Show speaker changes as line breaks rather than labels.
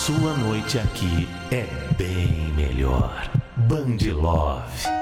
sua noite aqui é bem melhor. Band Love.